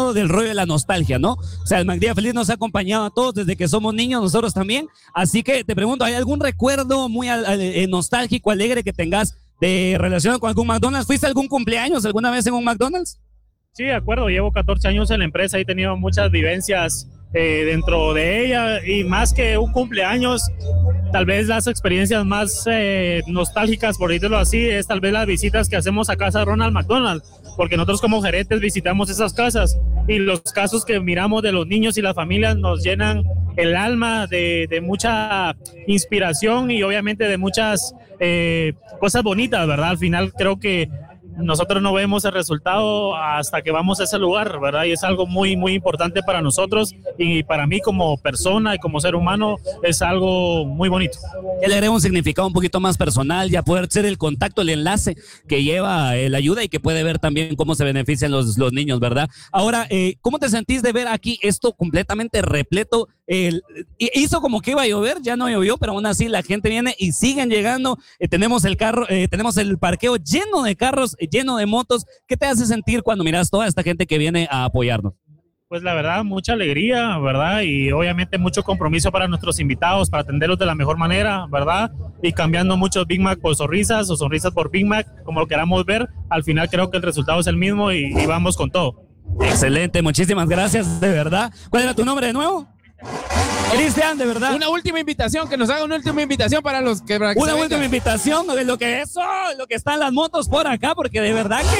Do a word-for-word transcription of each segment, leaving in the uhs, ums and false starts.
hablando del rollo de la nostalgia, ¿no? O sea, el McDía Feliz nos ha acompañado a todos desde que somos niños, nosotros también. Así que te pregunto, ¿hay algún recuerdo muy eh, nostálgico, alegre que tengas de relación con algún McDonald's? ¿Fuiste a algún cumpleaños alguna vez en un McDonald's? Sí, de acuerdo, llevo catorce años en la empresa y he tenido muchas vivencias eh, dentro de ella, y más que un cumpleaños, tal vez las experiencias más eh, nostálgicas, por decirlo así, es tal vez las visitas que hacemos a casa de Ronald McDonald, porque nosotros como gerentes visitamos esas casas y los casos que miramos de los niños y las familias nos llenan el alma de, de mucha inspiración y obviamente de muchas eh, cosas bonitas, ¿verdad? Al final creo que nosotros no vemos el resultado hasta que vamos a ese lugar, ¿verdad? Y es algo muy, muy importante para nosotros y para mí como persona y como ser humano es algo muy bonito. Que le agrega un significado un poquito más personal, ya poder ser el contacto, el enlace que lleva eh, la ayuda y que puede ver también cómo se benefician los, los niños, ¿verdad? Ahora, eh, ¿cómo te sentís de ver aquí esto completamente repleto? Eh, hizo como que iba a llover, ya no llovió, pero aún así la gente viene y siguen llegando. Eh, tenemos el carro, eh, tenemos el parqueo lleno de carros, lleno de motos. ¿Qué te hace sentir cuando miras toda esta gente que viene a apoyarnos? Pues la verdad, mucha alegría, ¿verdad? Y obviamente mucho compromiso para nuestros invitados, para atenderlos de la mejor manera, ¿verdad? Y cambiando muchos Big Mac por sonrisas o sonrisas por Big Mac, como lo queramos ver. Al final creo que el resultado es el mismo y, y vamos con todo. Excelente, muchísimas gracias, de verdad. ¿Cuál era tu nombre de nuevo? Cristian, de verdad. Una última invitación, que nos haga una última invitación para los que... Para que una última invitación de lo que eso, lo que están las motos por acá, porque de verdad que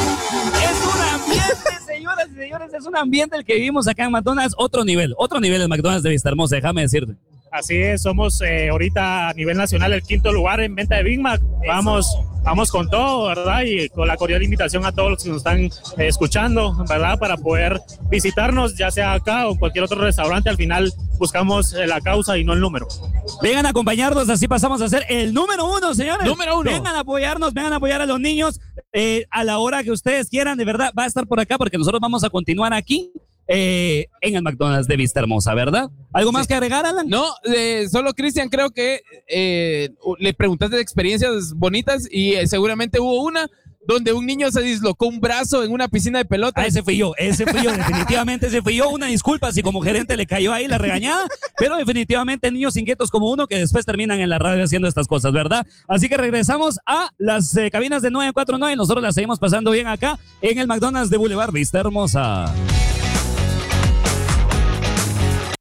es un ambiente, señoras y señores, es un ambiente el que vivimos acá en McDonald's, otro nivel, otro nivel del McDonald's de Vistahermosa, déjame decirte. Así es, somos eh, ahorita a nivel nacional el quinto lugar en venta de Big Mac. Vamos, vamos con todo, ¿verdad? Y con la cordial invitación a todos los que nos están eh, escuchando, ¿verdad? Para poder visitarnos, ya sea acá o cualquier otro restaurante. Al final buscamos eh, la causa y no el número. Vengan a acompañarnos, así pasamos a ser el número uno, señores. Número uno. Vengan a apoyarnos, vengan a apoyar a los niños eh, a la hora que ustedes quieran. De verdad, va a estar por acá porque nosotros vamos a continuar aquí. Eh, en el McDonald's de Vistahermosa, ¿verdad? ¿Algo más sí. que agregar, Alan? No, eh, solo Cristian, creo que eh, le preguntaste de experiencias bonitas y eh, seguramente hubo una donde un niño se dislocó un brazo en una piscina de pelota. Ah, ese fui yo, ese fui yo, definitivamente ese fui yo. Una disculpa si como gerente le cayó ahí la regañada, pero definitivamente niños inquietos como uno que después terminan en la radio haciendo estas cosas, ¿verdad? Así que regresamos a las eh, cabinas de nueve cuatro nueve, nosotros las seguimos pasando bien acá en el McDonald's de Boulevard Vistahermosa.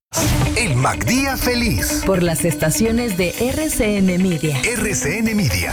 El McDía Feliz. Por las estaciones de R C N Media. R C N Media.